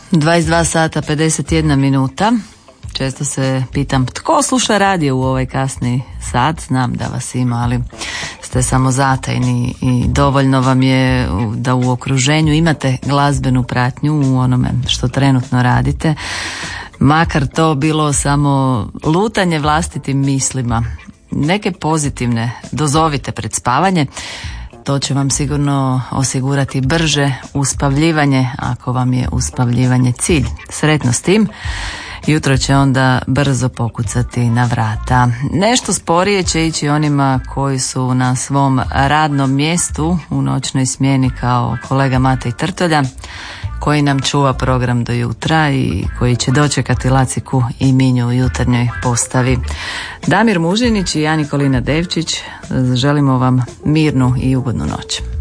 22 sata 51 minuta. Često se pitam tko sluša radio u ovaj kasni sat. Znam da vas ima, ali ste samo zatajni i dovoljno vam je da u okruženju imate glazbenu pratnju u onome što trenutno radite. Makar to bilo samo lutanje vlastitim mislima. Neke pozitivne dozovite pred spavanje. To će vam sigurno osigurati brže uspavljivanje, ako vam je uspavljivanje cilj. Sretno s tim. Jutro će onda brzo pokucati na vrata. Nešto sporije će ići onima koji su na svom radnom mjestu u noćnoj smjeni kao kolega Matej Trtolja, koji nam čuva program do jutra i koji će dočekati Laciku i Minju u jutarnjoj postavi. Damir Mužinić i ja Nikolina Devčić želimo vam mirnu i ugodnu noć.